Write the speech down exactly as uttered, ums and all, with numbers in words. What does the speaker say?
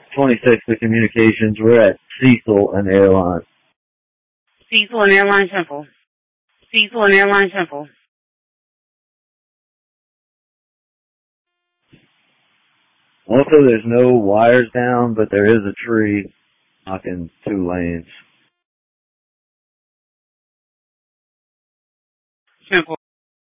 twenty-six to communications. We're at Cecil and Airline. Cecil and Airline Temple. Cecil and Airline Temple. Also, there's no wires down, but there is a tree blocking two lanes. Temple.